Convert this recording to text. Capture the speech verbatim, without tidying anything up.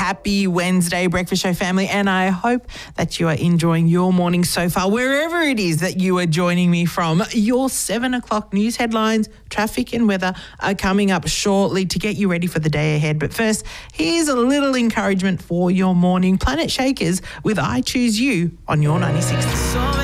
happy Wednesday, Breakfast Show family, and I hope that you are enjoying your morning so far, wherever it is that you are joining me from. Your seven o'clock news headlines, traffic and weather are coming up shortly to get you ready for the day ahead. But first, here's a little encouragement for your morning. Planet Shakers with I Choose You on your ninety-six.